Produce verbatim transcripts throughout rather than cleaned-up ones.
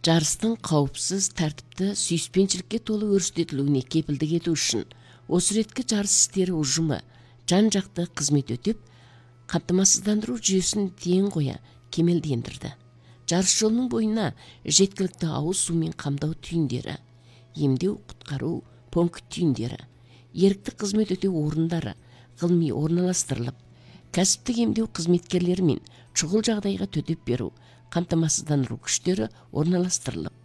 жарыстың қауіпсіз, тәртіпті, сүйіспеншілікке толы өрістетілуіне кепілдік ету үшін осы реткі жарыс істері ұжымы жан-жақты қызмет өтеп, қамтамасыздандыру жүйесін тең қоя кемелдендірді. Жарыс жолының бойына жеткілікті ауыз сумен қамдау түйіндері, емдеу, құтқару, пункт түйіндері, ерікті қызмет өтеу орындары ғылыми орналастырылып, кәсіптік емдеу қызметкерлері мен шұғыл жағдайға төтеп беру, қамтамасыздандыру күштері орналастырылып,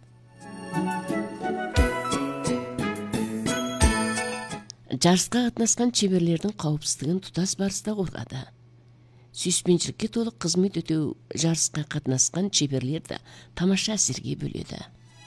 жарысқа қатынасқан шеберлердің қауіпсіздігін тұтас барыста қорғады. Сүйіспеншілікке толы қызмет өтеу жарысқа қатынасқан шеберлерді тамаша әсерге бөледі.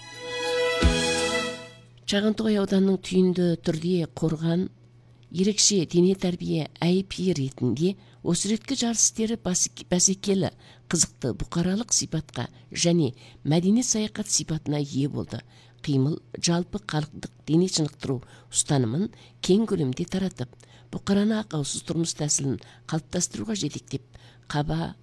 Шағантоғай ауданының түйінді түрде қорған ерекше дене тәрбие ай пи ретінде осы реткі жарыс істері бәсекелі, қызықты бұқаралық сипатқа және мәдениет саяхат сипатына ие болды. Қимыл жалпы халықтық дене шынықтыру ұстанымын кең көлемде таратып, бұқараны ақаусыз тұрмыс тәсілін қалыптастыруға жетектеп, қаба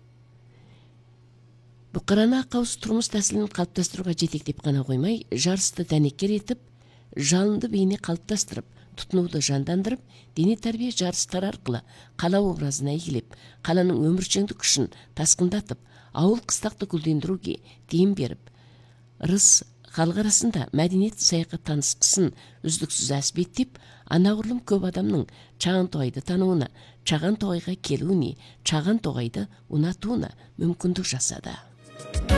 бұқараны ақаусыз тұрмыс тәсілін қалыптастыруға жетектеп қана қоймай, жарысты дәнекер етіп, жалынды бейне қалыптастырып, тұтынуды жандандырып, дене тәрбие жарыстар арқылы қала образына игілеп, қаланың өміршеңдік күшін тасқындатып, ауыл қыстақты гүлдендіруге дем беріп, ырыс халық арасында мәдениет саяхат танысқысын үздіксіз әспеттеп, анағұрлым көп адамның Шағантоғайды тануына, Шағантоғайға келуіне, Шағантоғайды ұнатуына мүмкіндік жасады.